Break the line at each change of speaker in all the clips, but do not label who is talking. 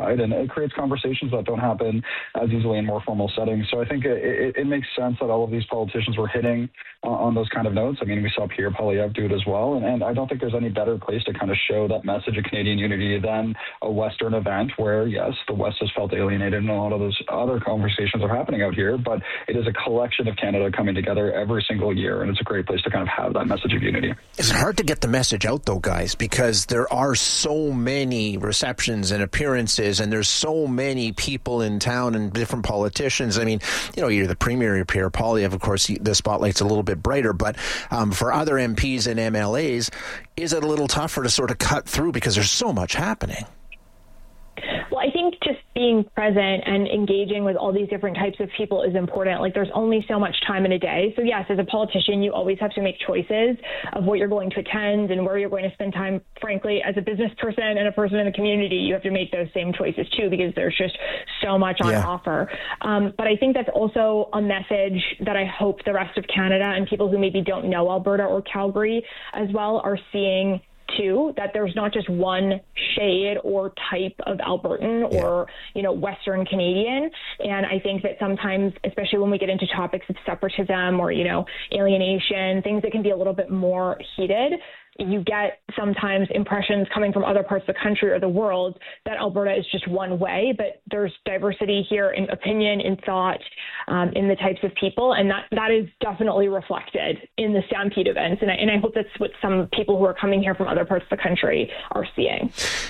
side, and it creates conversations that don't happen as easily in more formal settings. So I think it makes sense that all of these politicians were hitting on those kind of notes. I mean, we saw Pierre Poilievre do it as well, and I don't think there's any better place to kind of show that message of Canadian unity than a Western event where, yes, the West has felt alienated, and a lot of those other conversations are happening out here, but it is a collection of Canada coming together every single year, and it's a great place to kind of have that message of unity.
It's hard to get the message out, though, guys, because there are so many receptions and appearances, and there's so many people in town and different politicians. I mean, you're the Premier, you're Pierre Poilievre, of course, the spotlight's a little bit brighter, but for other MPs and MLAs, is it a little tougher to sort of cut through because there's so much happening?
Well, I think just being present and engaging with all these different types of people is important. Like, there's only so much time in a day. So yes, as a politician, you always have to make choices of what you're going to attend and where you're going to spend time. Frankly, as a business person and a person in the community, you have to make those same choices too, because there's just so much on offer. But I think that's also a message that I hope the rest of Canada and people who maybe don't know Alberta or Calgary as well are seeing too, that there's not just one shade or type of Albertan or, Western Canadian. And I think that sometimes, especially when we get into topics of separatism or, alienation, things that can be a little bit more heated, you get sometimes impressions coming from other parts of the country or the world that Alberta is just one way, but there's diversity here in opinion, in thought, in the types of people, and that is definitely reflected in the Stampede events. And I hope that's what some people who are coming here from other parts of the country are seeing.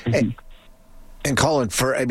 And Colin,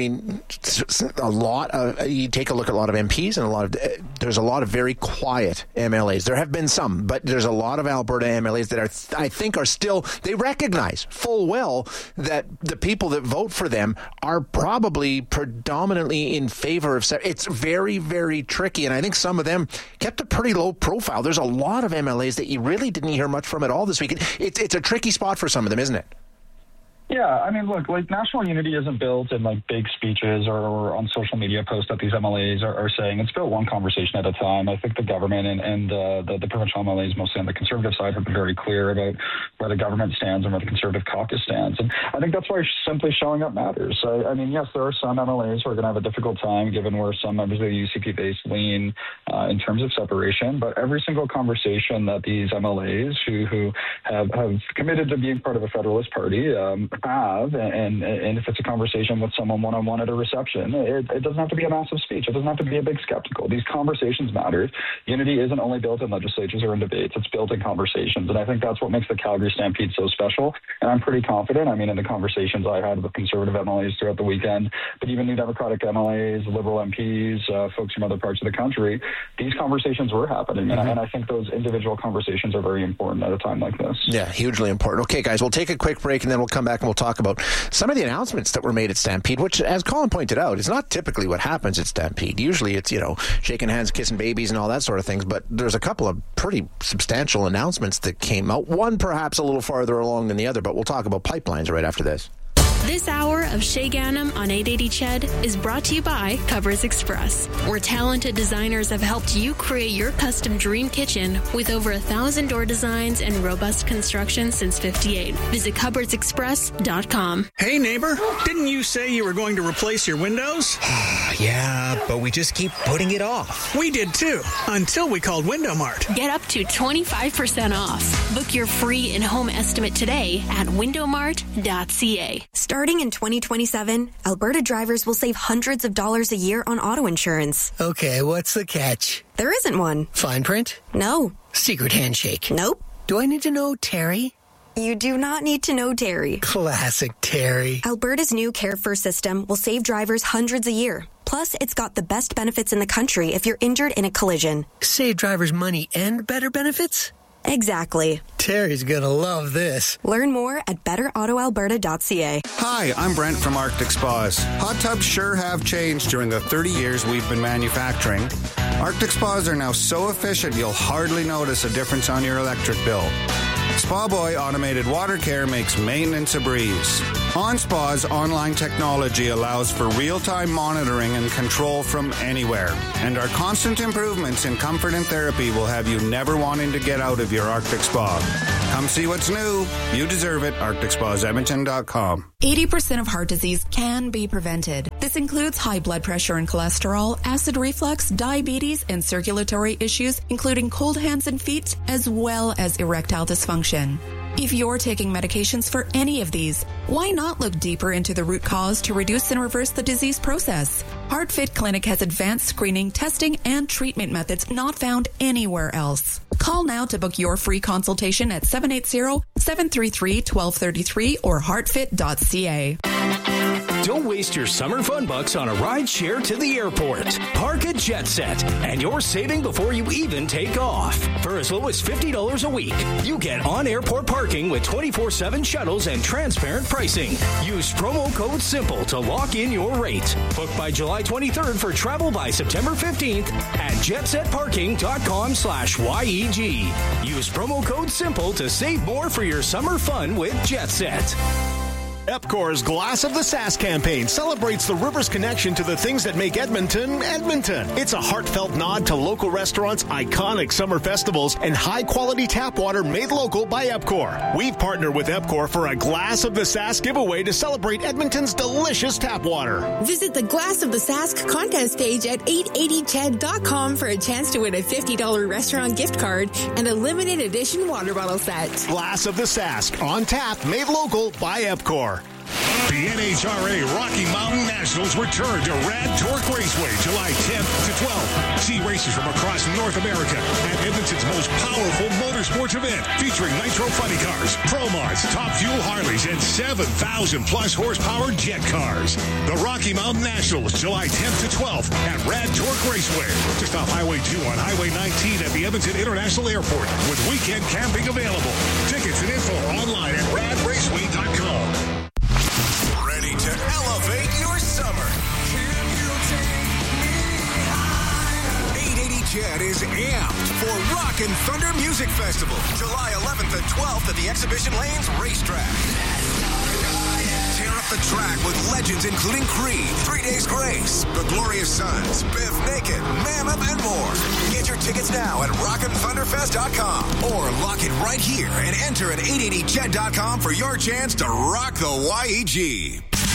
a lot of, you take a look at a lot of MPs and there's a lot of very quiet MLAs. There have been some, but there's a lot of Alberta MLAs that I think are still, they recognize full well that the people that vote for them are probably predominantly in favor of, it's very, very tricky. And I think some of them kept a pretty low profile. There's a lot of MLAs that you really didn't hear much from at all this week. It's a tricky spot for some of them, isn't it?
Yeah, I mean, look, national unity isn't built in big speeches or on social media posts that these MLAs are saying. It's built one conversation at a time. I think the government and the provincial MLAs, mostly on the Conservative side, have been very clear about where the government stands and where the Conservative caucus stands. And I think that's why simply showing up matters. I mean, yes, there are some MLAs who are going to have a difficult time given where some members of the UCP base lean in terms of separation. But every single conversation that these MLAs who have committed to being part of a Federalist Party have, and if it's a conversation with someone one-on-one at a reception, it doesn't have to be a massive speech. It doesn't have to be a big skeptical. These conversations matter. Unity isn't only built in legislatures or in debates. It's built in conversations. And I think that's what makes the Calgary Stampede so special. And I'm pretty confident, in the conversations I had with Conservative MLAs throughout the weekend, but even New Democratic MLAs, Liberal MPs, folks from other parts of the country, these conversations were happening. And I think those individual conversations are very important at a time like this.
Yeah, hugely important. Okay, guys, we'll take a quick break and then we'll come back and we'll talk about some of the announcements that were made at Stampede, which, as Colin pointed out, is not typically what happens at Stampede. Usually it's, shaking hands, kissing babies and all that sort of things, but there's a couple of pretty substantial announcements that came out. One perhaps a little farther along than the other, but we'll talk about pipelines right after this.
This hour of Shay Ganem on 880 CHED is brought to you by Cupboards Express, where talented designers have helped you create your custom dream kitchen with over 1,000 door designs and robust construction since '58. Visit cupboardsexpress.com.
Hey neighbor, didn't you say you were going to replace your windows?
Yeah, but we just keep putting it off.
We did too, until we called Window Mart.
Get up to 25% off. Book your free in-home estimate today at windowmart.ca.
Starting in 2027, Alberta drivers will save hundreds of dollars a year on auto insurance.
Okay, what's the catch?
There isn't one.
Fine print?
No.
Secret handshake?
Nope.
Do I need to know Terry?
You do not need to know Terry.
Classic Terry.
Alberta's new Care First system will save drivers hundreds a year. Plus, it's got the best benefits in the country if you're injured in a collision.
Save drivers money and better benefits?
Exactly.
Terry's gonna love this.
Learn more at betterautoalberta.ca.
Hi, I'm Brent from Arctic Spas. Hot tubs sure have changed during the 30 years we've been manufacturing. Arctic Spas are now so efficient you'll hardly notice a difference on your electric bill. Spa Boy Automated Water Care makes maintenance a breeze. OnSpa's online technology allows for real-time monitoring and control from anywhere. And our constant improvements in comfort and therapy will have you never wanting to get out of your Arctic Spa. Come see what's new. You deserve it. ArcticSpasEdmonton.com.
80% of heart disease can be prevented. This includes high blood pressure and cholesterol, acid reflux, diabetes, and circulatory issues, including cold hands and feet, as well as erectile dysfunction. If you're taking medications for any of these, why not look deeper into the root cause to reduce and reverse the disease process? HeartFit Clinic has advanced screening, testing, and treatment methods not found anywhere else. Call now to book your free consultation at 780-733-1233 or heartfit.ca.
Don't waste your summer fun bucks on a ride share to the airport. Park at JetSet, and you're saving before you even take off. For as low as $50 a week, you get on-airport parking with 24/7 shuttles and transparent pricing. Use promo code SIMPLE to lock in your rate. Book by July 23rd for travel by September 15th at jetsetparking.com/YEG. Use promo code SIMPLE to save more for your summer fun with JetSet.
EPCOR's Glass of the Sask campaign celebrates the river's connection to the things that make Edmonton, Edmonton. It's a heartfelt nod to local restaurants, iconic summer festivals, and high-quality tap water made local by EPCOR. We've partnered with EPCOR for a Glass of the Sask giveaway to celebrate Edmonton's delicious tap water.
Visit the Glass of the Sask contest page at 880ched.com for a chance to win a $50 restaurant gift card and a limited edition water bottle set.
Glass of the Sask, on tap, made local by EPCOR.
The NHRA Rocky Mountain Nationals return to Rad Torque Raceway July 10th to 12th. See races from across North America at Edmonton's most powerful motorsports event, featuring nitro funny cars, pro mods, top fuel Harleys, and 7,000 plus horsepower jet cars. The Rocky Mountain Nationals July 10th to 12th at Rad Torque Raceway, just off Highway 2 on Highway 19 at the Edmonton International Airport, with weekend camping available. Tickets and info online at radraceway.com.
Ready to elevate your summer. Can you take me high? 880 Ched is amped for Rock and Thunder Music Festival, July 11th and 12th at the Exhibition Lanes Racetrack. Tear up the track with legends including Creed, 3 Days Grace, The Glorious Sons, Biff Naked, Mammoth, and more. Get your tickets now at rockandthunderfest.com or lock it right here and enter at 880ched.com for your chance to rock the YEG.